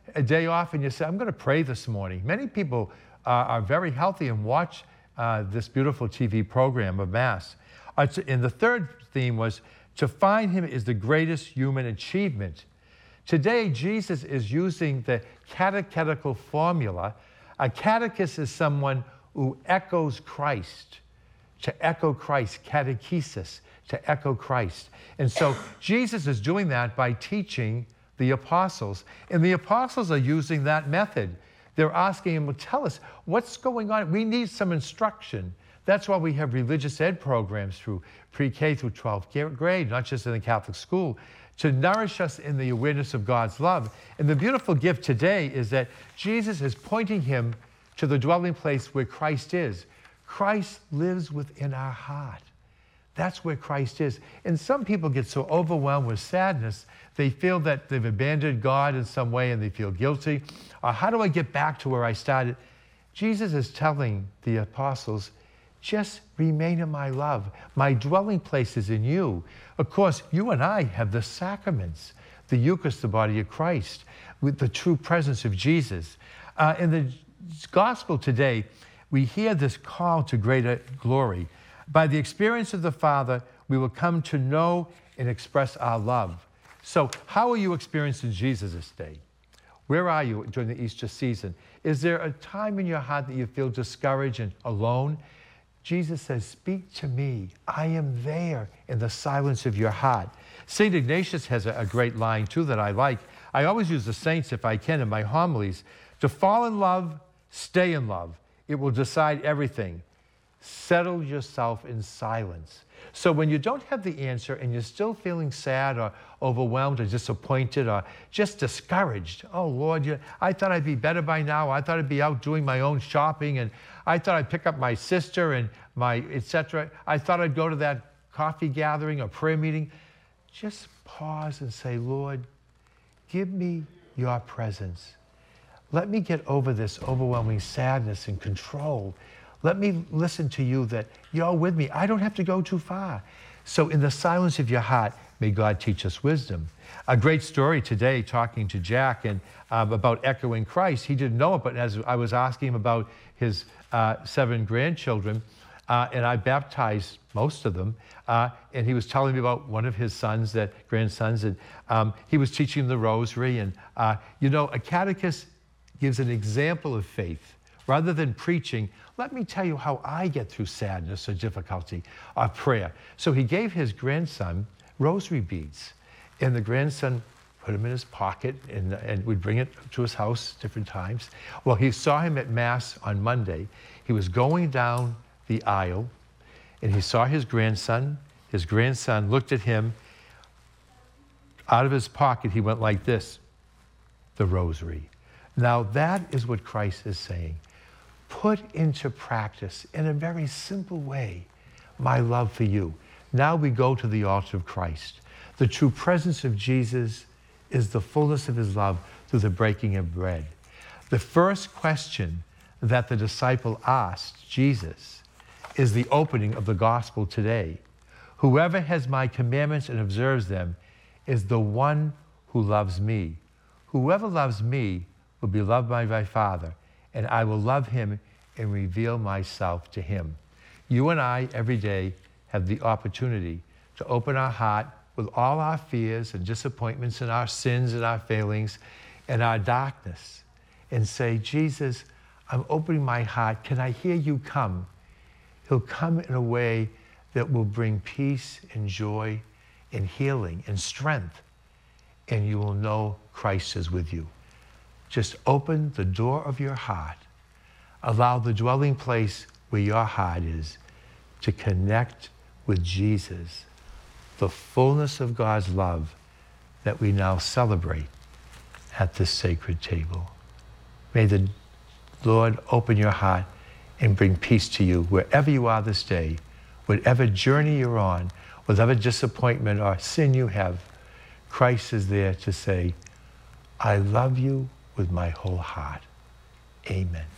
a day off and you say, I'm going to pray this morning. Many people are very healthy and watch this beautiful TV program of Mass. And the third theme was, to find him is the greatest human achievement. Today, Jesus is using the catechetical formula. A catechist is someone who echoes Christ. To echo Christ, catechesis, to echo Christ. And so Jesus is doing that by teaching the apostles. And the apostles are using that method. They're asking him, well, tell us, what's going on? We need some instruction. That's why we have religious ed programs through pre-K through 12th grade, not just in the Catholic school, to nourish us in the awareness of God's love. And the beautiful gift today is that Jesus is pointing him to the dwelling place where Christ is. Christ lives within our heart. That's where Christ is. And some people get so overwhelmed with sadness, they feel that they've abandoned God in some way and they feel guilty. Or how do I get back to where I started? Jesus is telling the apostles, just remain in my love. My dwelling place is in you. Of course, you and I have the sacraments, the Eucharist, the body of Christ, with the true presence of Jesus. In the gospel today, we hear this call to greater glory. By the experience of the Father, we will come to know and express our love. So how are you experiencing Jesus this day? Where are you during the Easter season? Is there a time in your heart that you feel discouraged and alone? Jesus says, speak to me. I am there in the silence of your heart. St. Ignatius has a great line too that I like. I always use the saints, if I can, in my homilies. To fall in love, stay in love. It will decide everything. Settle yourself in silence. So when you don't have the answer and you're still feeling sad or overwhelmed or disappointed or just discouraged, oh Lord, I thought I'd be better by now. I thought I'd be out doing my own shopping, and I thought I'd pick up my sister and my etc. I thought I'd go to that coffee gathering or prayer meeting. Just pause and say, Lord, give me your presence. Let me get over this overwhelming sadness and control. Let me listen to you that you're with me. I don't have to go too far. So in the silence of your heart, may God teach us wisdom. A great story today, talking to Jack and about echoing Christ. He didn't know it, but as I was asking him about his 7 grandchildren, and I baptized most of them, and he was telling me about one of his sons, grandsons, and he was teaching the rosary. And a catechist gives an example of faith. Rather than preaching, let me tell you how I get through sadness or difficulty or prayer. So he gave his grandson rosary beads, and the grandson put them in his pocket and would bring it to his house different times. Well, he saw him at Mass on Monday. He was going down the aisle, and he saw his grandson. His grandson looked at him. Out of his pocket, he went like this, the rosary. Now that is what Christ is saying. Put into practice in a very simple way my love for you. Now we go to the altar of Christ. The true presence of Jesus is the fullness of his love through the breaking of bread. The first question that the disciple asked Jesus is the opening of the gospel today. Whoever has my commandments and observes them is the one who loves me. Whoever loves me will be loved by my Father, and I will love him and reveal myself to him. You and I, every day, have the opportunity to open our heart with all our fears and disappointments and our sins and our failings and our darkness and say, Jesus, I'm opening my heart. Can I hear you come? He'll come in a way that will bring peace and joy and healing and strength, and you will know Christ is with you. Just open the door of your heart. Allow the dwelling place where your heart is to connect with Jesus, the fullness of God's love that we now celebrate at this sacred table. May the Lord open your heart and bring peace to you wherever you are this day, whatever journey you're on, whatever disappointment or sin you have. Christ is there to say, I love you with my whole heart. Amen.